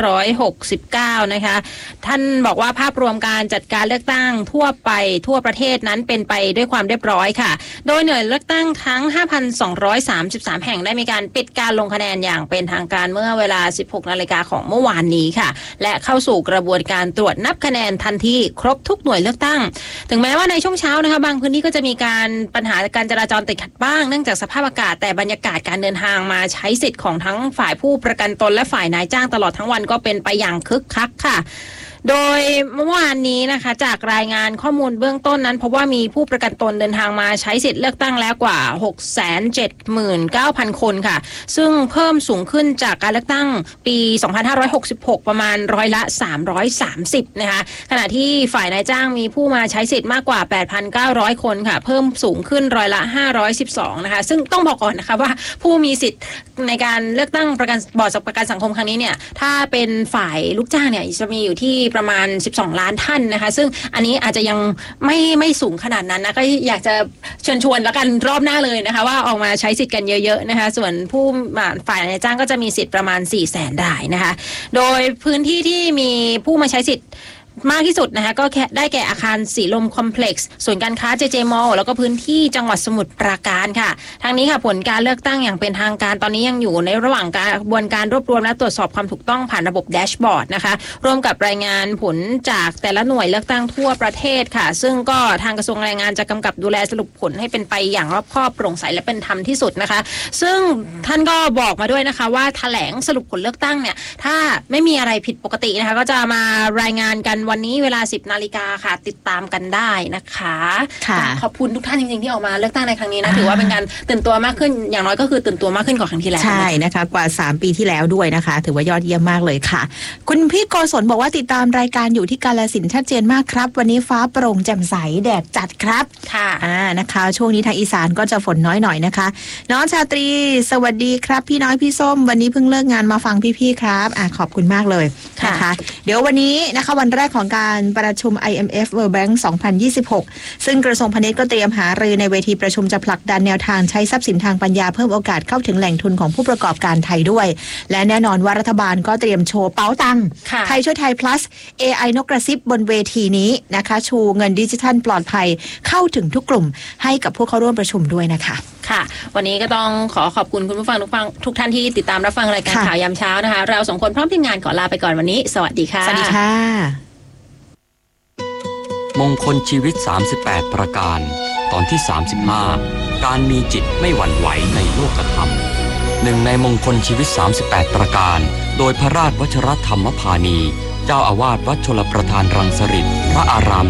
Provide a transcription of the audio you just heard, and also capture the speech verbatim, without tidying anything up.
ร้อยหกสิบเก้านะคะท่านบอกว่าภาพรวมการจัดการเลือกตั้งทั่วไปทั่วประเทศนั้นเป็นไปด้วยความเรียบร้อยค่ะโดยหน่วยเลือกตั้งทั้ง ห้าพันสองร้อยสามสิบสาม แห่งได้มีการปิดการลงคะแนนอย่างเป็นทางการเมื่อเวลา สิบหกนาฬิกาของเมื่อวานนี้ค่ะและเข้าสู่กระบวนการตรวจนับคะแนนทันทีครบทุกหน่วยเลือกตั้งถึงแม้ว่าในช่วงเช้านะคะบางพื้นที่ก็จะมีการปัญหาการจราจรติดขัดบ้างเนื่องจากสภาพอากาศแต่บรรยากาศการเดินทางมาใช้สิทธิ์ของทั้งฝ่ายผู้ประกันตนและฝ่ายนายจ้างตลอดทั้งวันก็เป็นไปอย่างคึกคักค่ะโดยเมื่อวานนี้นะคะจากรายงานข้อมูลเบื้องต้นนั้นพบว่ามีผู้ประกันตนเดินทางมาใช้สิทธิ์เลือกตั้งแล้วกว่า หกแสนเจ็ดหมื่นเก้าพัน คนค่ะซึ่งเพิ่มสูงขึ้นจากการเลือกตั้งปีสองพันห้าร้อยหกสิบหกประมาณร้อยละสามร้อยสามสิบนะคะขณะที่ฝ่ายนายจ้างมีผู้มาใช้สิทธิ์มากกว่า แปดพันเก้าร้อย คนค่ะเพิ่มสูงขึ้นร้อยละห้าร้อยสิบสองนะคะซึ่งต้องบอกก่อนนะคะว่าผู้มีสิทธิ์ในการเลือกตั้งประกันบอร์ดประกันสังคมครั้งนี้เนี่ยถ้าเป็นฝ่ายลูกจ้างเนี่ยจะมีอยู่ที่ประมาณสิบสองล้านท่านนะคะซึ่งอันนี้อาจจะยังไม่ไม่สูงขนาดนั้นนะก็อยากจะเชิญชวนแล้วกันรอบหน้าเลยนะคะว่าออกมาใช้สิทธิ์กันเยอะๆนะคะส่วนผู้ฝ่ายนายจ้างก็จะมีสิทธิ์ประมาณ สี่แสน รายนะคะโดยพื้นที่ที่มีผู้มาใช้สิทธิ์มากที่สุดนะคะก็ได้แก่อาคารสีลมคอมเพล็กซ์ส่วนการค้า เจ เจ มอลล์ แล้วก็พื้นที่จังหวัดสมุทรปราการค่ะทางนี้ค่ะผลการเลือกตั้งอย่างเป็นทางการตอนนี้ยังอยู่ในระหว่างการกระบวนการรวบรวมและตรวจสอบความถูกต้องผ่านระบบแดชบอร์ดนะคะร่วมกับรายงานผลจากแต่ละหน่วยเลือกตั้งทั่วประเทศค่ะซึ่งก็ทางกระทรวงแรงงานจะกำกับดูแลสรุปผลให้เป็นไปอย่างรอบคอบโปร่งใสและเป็นธรรมที่สุดนะคะซึ่งท่านก็บอกมาด้วยนะคะว่าแถลงสรุปผลเลือกตั้งเนี่ยถ้าไม่มีอะไรผิดปกตินะคะก็จะมารายงานกันวันนี้เวลาสิบนาฬิกาค่ะติดตามกันได้นะคะขอบคุณทุกท่านจริงๆที่ออกมาเลือกตั้งในครั้งนี้นะถือว่าเป็นการตื่นตัวมากขึ้นอย่างน้อยก็คือตื่นตัวมากขึ้นกว่าครั้งที่แล้วใช่นะคะกว่าสามปีที่แล้วด้วยนะคะถือว่ายอดเยี่ยมมากเลยค่ะคุณพี่โกศลบอกว่าติดตามรายการอยู่ที่กาฬสินธุ์ชัดเจนมากครับวันนี้ฟ้าโปร่งแจ่มใสแดดจัดครับค่ะอ่านะคะช่วงนี้ทางอีสานก็จะฝนน้อยหน่อยนะคะน้องชาตรีสวัสดีครับพี่น้อยพี่ส้มวันนี้เพิ่งเลิกงานมาฟังพี่ๆครับอ่าขอบคุณมากเลยนะคะเดี๋ยววันนี้นะคะวันแรกของการประชุม ไอ เอ็ม เอฟ World Bank สองพันยี่สิบหกซึ่งกระทรวงพาณิชย์ก็เตรียมหารือในเวทีประชุมจะผลักดันแนวทางใช้ทรัพย์สินทางปัญญาเพิ่มโอกาสเข้าถึงแหล่งทุนของผู้ประกอบการไทยด้วยและแน่นอนว่ารัฐบาลก็เตรียมโชว์เป๋าตังค์ไทยช่วยไทย plus เอ ไอ นกกระซิบบนเวทีนี้นะคะชูเงินดิจิทัลปลอดภัยเข้าถึงทุกกลุ่มให้กับผู้เข้าร่วมประชุมด้วยนะคะค่ะวันนี้ก็ต้องขอขอบคุณคุณผู้ฟังทุกฟังทุกท่านที่ติดตามรับฟังรายการข่าวยามเช้านะคะเราสองคนพร้อมทีมงานขอลาไปก่อนวันนี้สวัสดีค่ะสวัสดีค่ะมงคลชีวิตสามสิบแปดประการตอนที่สามสิบห้าการมีจิตไม่หวั่นไหวในโลกธรรมหนึ่งในมงคลชีวิตสามสิบแปดประการโดยพระราชวชรธรรมพานีเจ้าอาวาสวัดชลประทานรังสฤษฎิพระอาราม